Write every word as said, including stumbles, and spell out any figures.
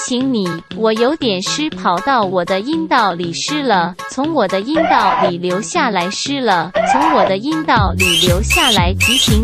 醒你，我有点湿，跑到我的阴道里湿了，从我的阴道里流下来湿了，从我的阴道里流下来，提醒